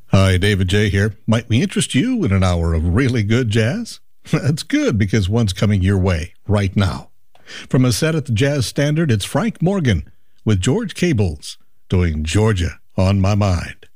Hi, David J. here. Might we interest you in an hour of really good jazz? That's good because one's coming your way right now. From a set at the Jazz Standard, it's Frank Morgan with George Cables doing Georgia on My Mind.